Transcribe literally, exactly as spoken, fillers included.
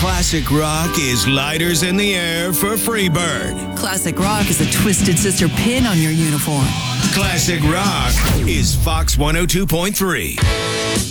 Classic Rock is lighters in the air for Freebird. Classic Rock is a Twisted Sister pin on your uniform. Classic Rock is Fox one oh two point three.